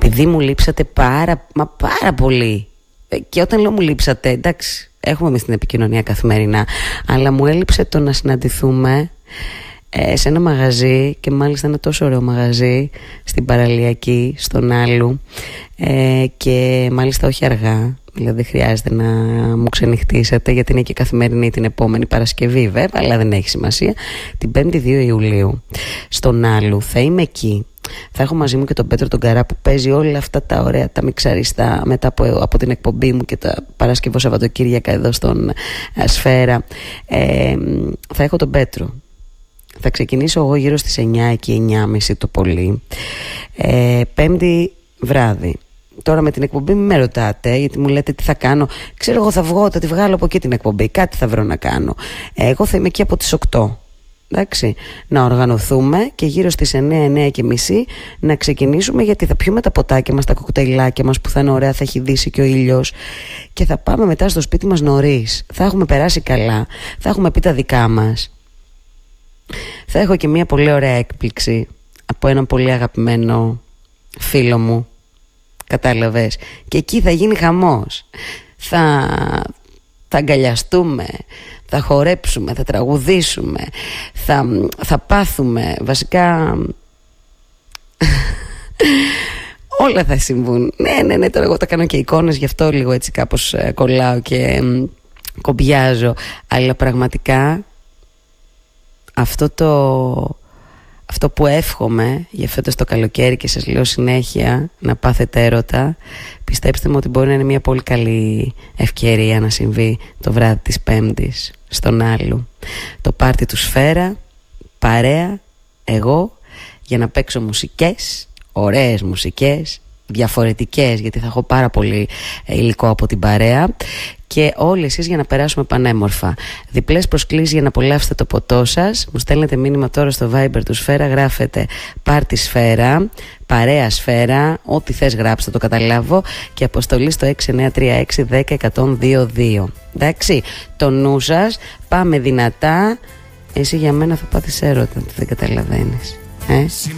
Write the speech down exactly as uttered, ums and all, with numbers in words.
επειδή μου λείψατε πάρα, μα πάρα πολύ. Και όταν λέω μου λείψατε, εντάξει, έχουμε εμείς την επικοινωνία καθημερινά, αλλά μου έλειψε το να συναντηθούμε ε, σε ένα μαγαζί, και μάλιστα ένα τόσο ωραίο μαγαζί στην Παραλιακή, στον Άλλου, ε, και μάλιστα όχι αργά. Δηλαδή δεν χρειάζεται να μου ξενυχτήσετε, γιατί είναι και καθημερινή την επόμενη Παρασκευή βέβαια, αλλά δεν έχει σημασία. Την πέμπτη δύο Ιουλίου στον Άλλου θα είμαι εκεί. Θα έχω μαζί μου και τον Πέτρο τον Καρά, που παίζει όλα αυτά τα ωραία, τα μιξαριστά μετά από, από την εκπομπή μου και τα Παρασκευό Σαββατοκύριακα εδώ στον ε, Σφαίρα. ε, Θα έχω τον Πέτρο. Θα ξεκινήσω εγώ γύρω στις εννιά, εκεί εννιά και μισή το πολύ, ε, Πέμπτη βράδυ. Τώρα με την εκπομπή μην με ρωτάτε, γιατί μου λέτε τι θα κάνω. Ξέρω εγώ, θα βγω, θα τη βγάλω από εκεί την εκπομπή, κάτι θα βρω να κάνω. Εγώ θα είμαι εκεί από τις οκτώ. Εντάξει, να οργανωθούμε και γύρω στις εννιά, εννιά και μισή να ξεκινήσουμε, γιατί θα πιούμε τα ποτάκια μας, τα κοκτέιλάκια μας που θα είναι ωραία, θα έχει δύσει και ο ήλιος, και θα πάμε μετά στο σπίτι μας νωρίς. Θα έχουμε περάσει καλά, θα έχουμε πει τα δικά μας. Θα έχω και μια πολύ ωραία έκπληξη από έναν πολύ αγαπημένο φίλο μου. Κατάλαβες? Και εκεί θα γίνει χαμός. Θα, θα αγκαλιαστούμε, θα χορέψουμε, θα τραγουδήσουμε, θα, θα πάθουμε. Βασικά όλα θα συμβούν. Ναι, ναι, ναι, τώρα εγώ τα κάνω και εικόνες, γι' αυτό λίγο έτσι κάπως κολλάω και μ, κομπιάζω. Αλλά πραγματικά αυτό το... Αυτό που εύχομαι για φέτος το καλοκαίρι, και σας λέω συνέχεια να πάθετε έρωτα, πιστέψτε μου ότι μπορεί να είναι μια πολύ καλή ευκαιρία να συμβεί το βράδυ της Πέμπτης στον Άλλου. Το πάρτι του Σφαίρα, παρέα, εγώ, για να παίξω μουσικές, ωραίες μουσικές, διαφορετικές, γιατί θα έχω πάρα πολύ υλικό από την παρέα, και όλοι εσείς για να περάσουμε πανέμορφα. Διπλές προσκλήσεις για να απολαύσετε το ποτό σας. Μου στέλνετε μήνυμα τώρα στο Viber του Σφαίρα, γράφετε πάρτι Σφαίρα, παρέα Σφαίρα, ό,τι θες γράψτε, το καταλάβω, και αποστολή στο έξι εννιά τρία έξι δέκα εκατόν δύο δύο. Εντάξει, το νου σας, πάμε δυνατά. Εσύ για μένα θα πάθεις έρωτα, δεν καταλαβαίνεις, ε?